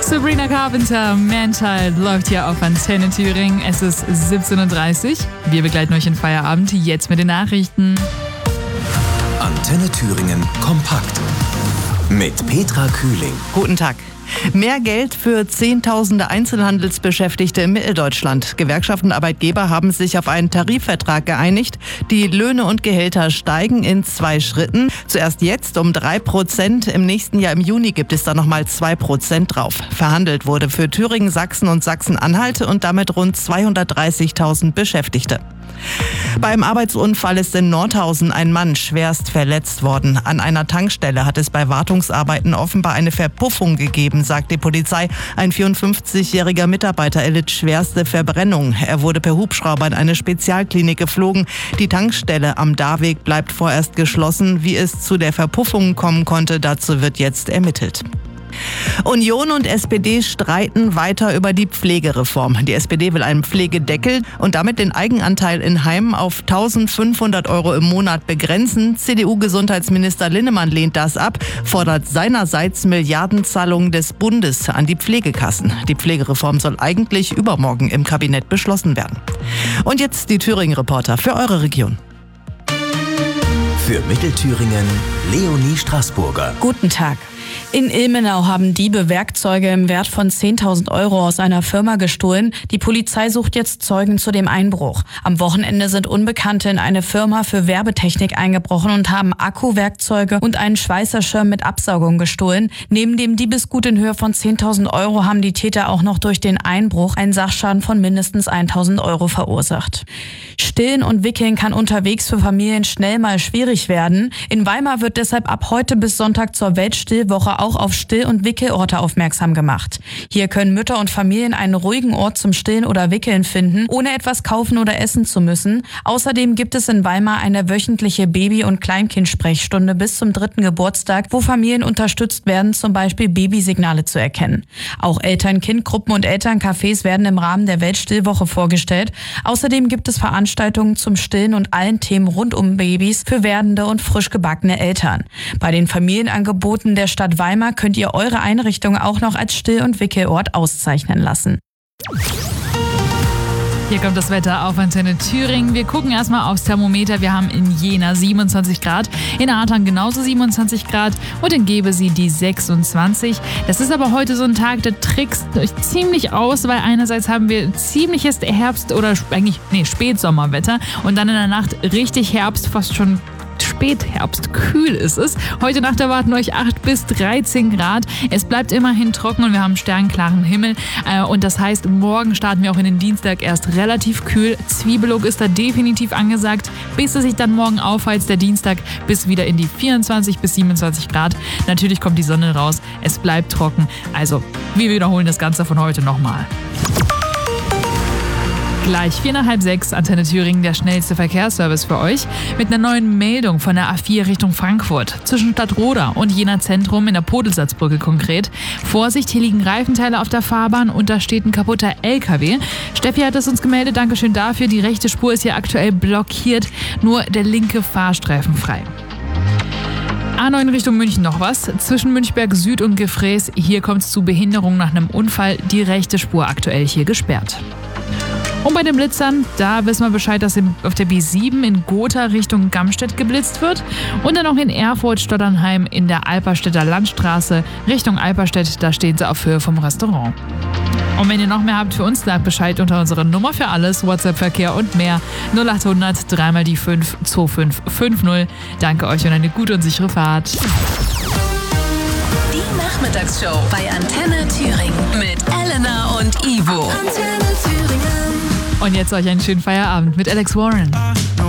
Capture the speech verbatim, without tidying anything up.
Sabrina Carpenter, Manchild, läuft hier auf Antenne Thüringen. Es ist siebzehn Uhr dreißig. Wir begleiten euch in Feierabend, jetzt mit den Nachrichten. Antenne Thüringen kompakt mit Petra Kühling. Guten Tag. Mehr Geld für Zehntausende Einzelhandelsbeschäftigte in Mitteldeutschland. Gewerkschaften und Arbeitgeber haben sich auf einen Tarifvertrag geeinigt. Die Löhne und Gehälter steigen in zwei Schritten. Zuerst jetzt um drei Prozent. Im nächsten Jahr im Juni gibt es dann nochmal zwei Prozent drauf. Verhandelt wurde für Thüringen, Sachsen und Sachsen-Anhalt und damit rund zweihundertdreißigtausend Beschäftigte. Beim Arbeitsunfall ist in Nordhausen ein Mann schwerst verletzt worden. An einer Tankstelle hat es bei Wartungsarbeiten offenbar eine Verpuffung gegeben, sagt die Polizei. Ein vierundfünfzigjähriger Mitarbeiter erlitt schwerste Verbrennung. Er wurde per Hubschrauber in eine Spezialklinik geflogen. Die Tankstelle am Darweg bleibt vorerst geschlossen. Wie es zu der Verpuffung kommen konnte, dazu wird jetzt ermittelt. Union und S P D streiten weiter über die Pflegereform. Die S P D will einen Pflegedeckel und damit den Eigenanteil in Heimen auf eintausendfünfhundert Euro im Monat begrenzen. C D U-Gesundheitsminister Linnemann lehnt das ab, fordert seinerseits Milliardenzahlungen des Bundes an die Pflegekassen. Die Pflegereform soll eigentlich übermorgen im Kabinett beschlossen werden. Und jetzt die Thüringen-Reporter für eure Region. Für Mittelthüringen Leonie Straßburger. Guten Tag. In Ilmenau haben Diebe Werkzeuge im Wert von zehntausend Euro aus einer Firma gestohlen. Die Polizei sucht jetzt Zeugen zu dem Einbruch. Am Wochenende sind Unbekannte in eine Firma für Werbetechnik eingebrochen und haben Akkuwerkzeuge und einen Schweißerschirm mit Absaugung gestohlen. Neben dem Diebesgut in Höhe von zehntausend Euro haben die Täter auch noch durch den Einbruch einen Sachschaden von mindestens eintausend Euro verursacht. Stillen und Wickeln kann unterwegs für Familien schnell mal schwierig werden. In Weimar wird deshalb ab heute bis Sonntag zur Weltstillwoche auch auf Still- und Wickelorte aufmerksam gemacht. Hier können Mütter und Familien einen ruhigen Ort zum Stillen oder Wickeln finden, ohne etwas kaufen oder essen zu müssen. Außerdem gibt es in Weimar eine wöchentliche Baby- und Kleinkindsprechstunde bis zum dritten Geburtstag, wo Familien unterstützt werden, zum Beispiel Babysignale zu erkennen. Auch Eltern-Kind-Gruppen und Elterncafés werden im Rahmen der Weltstillwoche vorgestellt. Außerdem gibt es Veranstaltungen zum Stillen und allen Themen rund um Babys für werdende und frisch gebackene Eltern. Bei den Familienangeboten der Stadt Weimar könnt ihr eure Einrichtung auch noch als Still- und Wickelort auszeichnen lassen. Hier kommt das Wetter auf Antenne Thüringen. Wir gucken erstmal aufs Thermometer. Wir haben in Jena siebenundzwanzig Grad, in Artern genauso siebenundzwanzig Grad und in Gebesee die sechsundzwanzig. Das ist aber heute so ein Tag, der trickst euch ziemlich aus, weil einerseits haben wir ziemliches Herbst- oder eigentlich nee, Spätsommerwetter und dann in der Nacht richtig Herbst, fast schon Spätherbst, kühl ist es. Heute Nacht erwarten euch acht bis dreizehn Grad. Es bleibt immerhin trocken und wir haben sternklaren Himmel. Und das heißt, morgen starten wir auch in den Dienstag erst relativ kühl. Zwiebellook ist da definitiv angesagt, bis es sich dann morgen aufheizt, der Dienstag, bis wieder in die vierundzwanzig bis siebenundzwanzig Grad. Natürlich kommt die Sonne raus, es bleibt trocken. Also, wir wiederholen das Ganze von heute nochmal. Gleich vier nach halb sechs, Antenne Thüringen, der schnellste Verkehrsservice für euch. Mit einer neuen Meldung von der A vier Richtung Frankfurt. Zwischen Stadtroda und Jena Zentrum in der Podelsatzbrücke konkret. Vorsicht, hier liegen Reifenteile auf der Fahrbahn und da steht ein kaputter L K W. Steffi hat es uns gemeldet, Dankeschön dafür. Die rechte Spur ist hier aktuell blockiert, nur der linke Fahrstreifen frei. A neun Richtung München noch was. Zwischen Münchberg Süd und Gefräß, hier kommt es zu Behinderung nach einem Unfall. Die rechte Spur aktuell hier gesperrt. Und bei den Blitzern, da wissen wir Bescheid, dass auf der B sieben in Gotha Richtung Gamstedt geblitzt wird. Und dann noch in Erfurt-Stotternheim in der Alperstädter Landstraße Richtung Alperstedt, da stehen sie auf Höhe vom Restaurant. Und wenn ihr noch mehr habt für uns, sagt Bescheid unter unserer Nummer für alles, WhatsApp-Verkehr und mehr. null acht hundert drei mal die fünf zwei fünf fünf null. Danke euch und eine gute und sichere Fahrt. Die Nachmittagsshow bei Antenne Thüringen mit Elena und Ivo. Antenne Thüringen. Und jetzt euch einen schönen Feierabend mit Alex Warren.